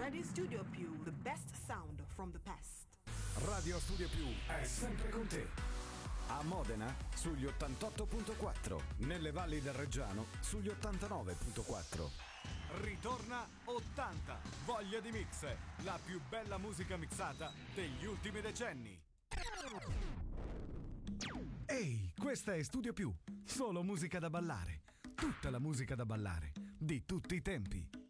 Radio Studio Più, the best sound from the past. Radio Studio Più è sempre con te. A Modena sugli 88.4, nelle valli del Reggiano sugli 89.4. Ritorna 80, voglia di mix, la più bella musica mixata degli ultimi decenni. Ehi, questa è Studio Più, solo musica da ballare, tutta la musica da ballare, di tutti i tempi.